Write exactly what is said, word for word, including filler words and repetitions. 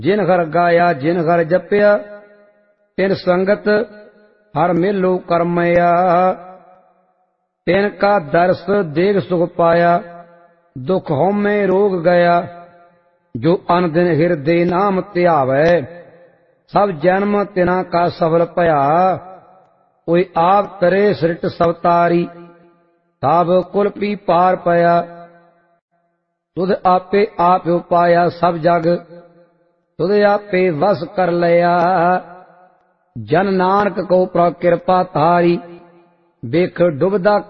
जिन घर गाया जिन घर जपिया तिन संगत हर मिलो करमया। तिन का दर्श देख सुख पाया दुख होमे रोग गया। जो अन दिन हृदय नाम ध्यावै सब जन्म तिना का सफल भया। कोई आप करे सृट सवतारी सब कुल पी पार पया। तुध आपे आप उपाया सब जग तुध आपे वस कर लिया। जन नानक को प्रकृपा तारी बेख डुबदा